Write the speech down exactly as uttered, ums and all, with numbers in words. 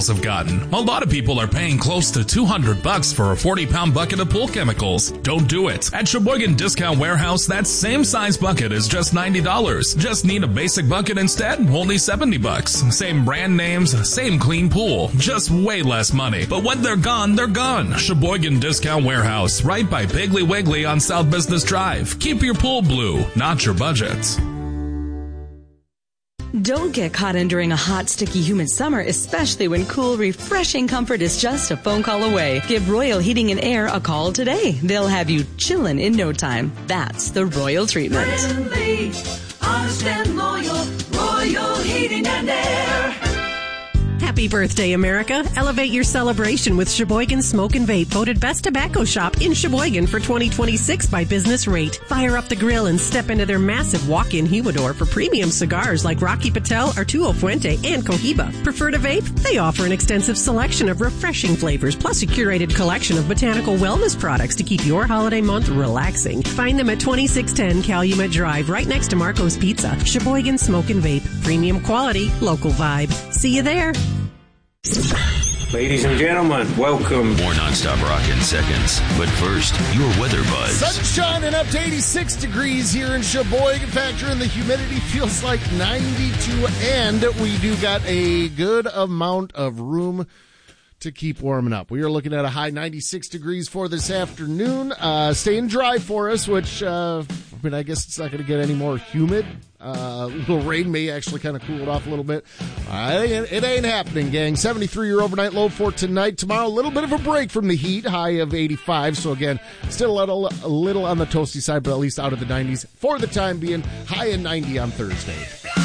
have gotten. A lot of people are paying close to two hundred bucks for a forty pound bucket of pool chemicals. Don't do it. At Sheboygan Discount Warehouse, that same size bucket is just ninety dollars. Just need a basic bucket instead, only seventy bucks. Same brand names, same clean pool, just way less money. But when they're gone, they're gone. Sheboygan Discount Warehouse, right by Piggly Wiggly on South Business Drive. Keep your pool blue, not your budget. Don't get caught in during a hot, sticky, humid summer, especially when cool, refreshing comfort is just a phone call away. Give Royal Heating and Air a call today. They'll have you chillin' in no time. That's the Royal treatment. Friendly, honest and loyal, Royal Heating and Air. Happy birthday, America. Elevate your celebration with Sheboygan Smoke and Vape, voted best tobacco shop in Sheboygan for twenty twenty-six by Business Rate. Fire up the grill and step into their massive walk-in humidor for premium cigars like Rocky Patel, Arturo Fuente, and Cohiba. Prefer to vape? They offer an extensive selection of refreshing flavors, plus a curated collection of botanical wellness products to keep your holiday month relaxing. Find them at twenty-six ten Calumet Drive, right next to Marco's Pizza. Sheboygan Smoke and Vape. Premium quality, local vibe. See you there. Ladies and gentlemen, welcome. More nonstop rock in seconds. But first, your weather buzz. Sunshine and up to eighty-six degrees here in Sheboygan. Factor in the humidity, feels like ninety-two, and we do got a good amount of room to keep warming up. We are looking at a high ninety-six degrees for this afternoon. Uh, staying dry for us, which, uh, I mean, I guess it's not going to get any more humid. Uh, a little rain may actually kind of cool it off a little bit. Uh, it, ain't, it ain't happening, gang. seventy-three your overnight low for tonight. Tomorrow, a little bit of a break from the heat, high of eighty-five. So again, still a little, a little on the toasty side, but at least out of the nineties for the time being. High in ninety on Thursday.